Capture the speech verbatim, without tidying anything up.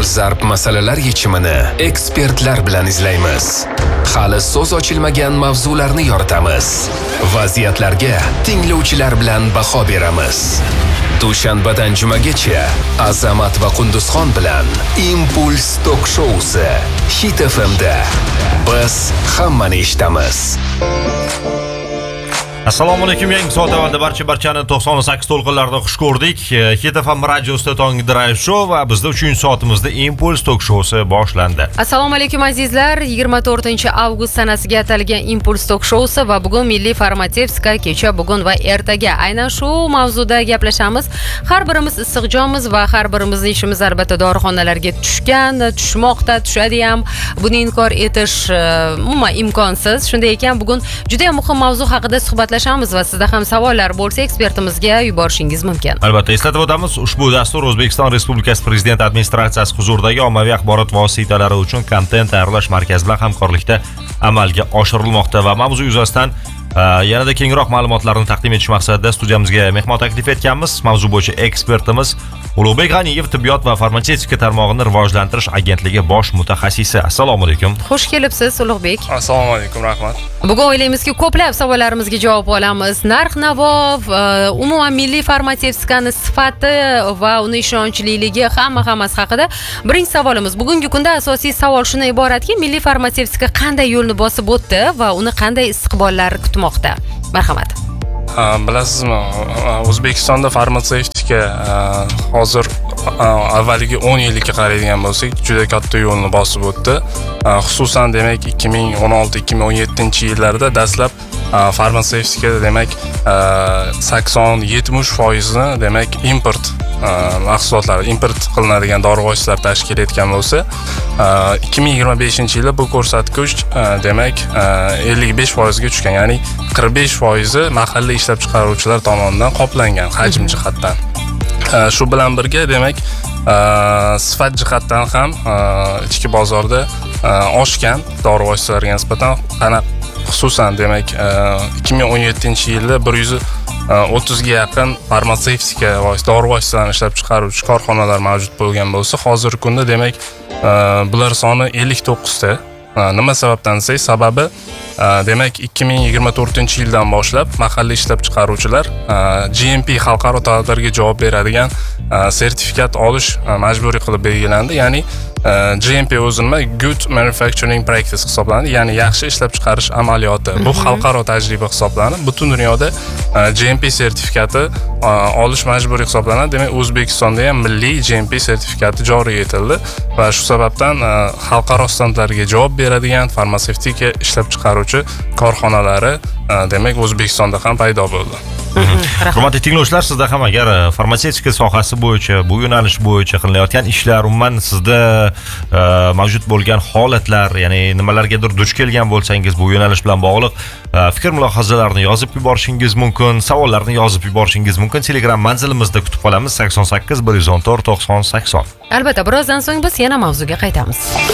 dolzarb masalalar yechimini ekspertlar bilan izlaymiz. Hali so'z ochilmagan mavzularni yoritamiz. Vaziyatlarga tinglovchilar bilan baho beramiz. Dushanbadan jumagacha Azamat va Qunduzxon bilan Impuls Tok Showsi Hit F M da. Biz hammani eshitamiz. Assalomu alaykum, yangi soat avvalda barcha barchani to'qson sakkiz to'lqinlarida xush ko'rdik. Hit F M radiosida tonggi drive show va bizda uchinchi soatimizda Impuls Tok Showsi boshlandi. Assalomu alaykum azizlar, yigirma to'rtinchi avgust sanasiga atalgan Impuls Tok Showsi va bugun milliy farmatsevtika kecha, bugun va ertaga aynan shu mavzuda gaplashamiz. Har birimiz issiqjonmiz va har birimizning ishimiz albatta dorixonalarga tushgan, tushmoqda, tushadi ham. Buni inkor etish umuman imkonsiz. Shunday ekan, bugun juda ham muhim mavzu haqida suhbat va sizda ham savollar bo'lsa ekspertimizga yuborishingiz mumkin. Albatta, eslatib o'tamiz, ushbu dastur O'zbekiston Respublikasi Prezident administratsiyasi huzuridagi ommaviy axborot vositalari uchun kontent tayyorlash markazi bilan hamkorlikda amalga oshirilmoqda va mavzu yuzasidan yanada kengroq ma'lumotlarni taqdim etish maqsadida studiyamizga mehmon taklif etganmiz. Mavzu bo'yicha ekspertimiz Ulug'bek G'aniyev, tibbiyot va farmatsevtika tarmog'ini rivojlantirish agentligi bosh mutaxassisi. Assalomu alaykum. Xush kelibsiz Ulug'bek. Assalomu alaykum, rahmat. Bugun o'ylaymizki, ko'plab savollarimizga javob olamiz. Narx-navo, umuman milliy farmatsevtikani sifati va uni ishonchliligi hamma hammasi haqida. Birinchi savolimiz, bugungi kunda asosiy savol shundan iboratki, milliy farmatsevtika qanday yo'lni bosib o'tdi va uni qanday istiqbollar kutmoqda? Marhamat. Bilasizmi, O'zbekistonda farmatsevtika hozir avvalgi o'n yillikka qaraydigan bo'lsak, juda katta yo'lni bosib o'tdi. Xususan, demak, ikki ming o'n olti ikki ming o'n yettinchi yillarda dastlab farmatsevtika demak sakson yetmish foizni demak import mahsulotlar, import qilinadigan dori vositalar tashkil etgan bo'lsa, ikki ming yigirma beshinchi yilda bu ko'rsatkich demak ellik besh foizga tushgan, ya'ni qirq besh foizi mahalliy ishlab chiqaruvchilar tomonidan qoplangan hajm jihatdan. Shu bilan birga demak sifat jihatdan ham ichki bozorda oshgan dori vositalariga nisbatan qana xususan demak ikki ming o'n yettinchi yilda bir yuz o'ttizga yaqin farmatsevtika dori vositalarini ishlab chiqaruvchi korxonalar mavjud bo'lgan bo'lsa, hozirgi kunda demak bular soni ellik to'qqizta. Nima sababdan desak, sababi demak ikki ming yigirma to'rtinchi yildan boshlab mahalliy ishlab chiqaruvchilar G M P xalqaro talablarga javob beradigan sertifikat olish majburiy qilib belgilandi. Ya'ni G M P o'zi nima? Good Manufacturing Practice hisoblanadi, ya'ni yaxshi ishlab chiqarish amaliyoti. Bu xalqaro tajriba hisoblanib, butun dunyoda G M P sertifikati olish majburiy hisoblanadi. Demak, O'zbekistonda ham milliy G M P sertifikati joriy etildi va shu sababdan xalqaro standartlarga javob beradigan farmatsevtika ishlab chiqaruvchi korxonalari demak O'zbekistonda ham paydo bo'ldi. Hurmatli tinglovchilar, sizda ham agar farmatsevtika sohasi bo'yicha, bu yo'nalish bo'yicha qilinayotgan ishlar, umuman sizda mavjud bo'lgan holatlar, ya'ni nimalargadir duch kelgan bo'lsangiz, bu yo'nalish bilan bog'liq fikr mulohazalarni yozib yuborishingiz mumkin, savollarni yozib yuborishingiz mumkin. Telegram manzilimizda kutib qolamiz sakson sakkiz bir yuz o'n to'rt to'qson sakson. Albatta, birozdan so'ng biz yana mavzuga qaytamiz.